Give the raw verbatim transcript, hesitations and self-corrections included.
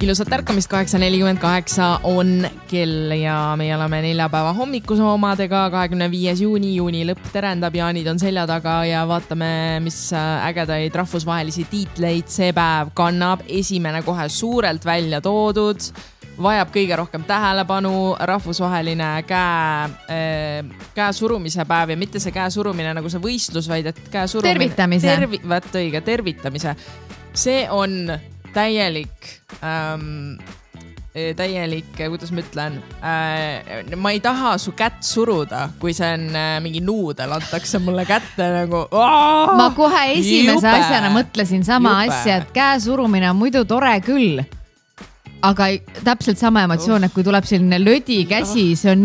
Ilusat ärkamist kaheksa nelikümmend kaheksa on kell ja me oleme neljapäeva hommikuse omadega. kahekümne viies juuni, juuni lõpp terendab, jaanid on selja taga ja vaatame, mis ägedaid rahvusvahelisi tiitleid see päev kannab. Esimene kohe suurelt välja toodud, vajab kõige rohkem tähelepanu, rahvusvaheline käe, käe surumise päev ja mitte see käe surumine nagu see võistlus, vaid et käe surumine. Tervitamise. Tervi, vaat õige, tervitamise. See on täielik, ähm, täielik, kuidas ma ütlen, äh, ma ei taha su kätt suruda, kui see on äh, mingi nuudel, antakse mulle kätte nagu aah, ma kohe esimese jupe, asjana mõtlesin sama jupe. asja, et käe surumine on muidu tore küll, aga täpselt sama emotsioon, et kui tuleb selline lödi käsi, see on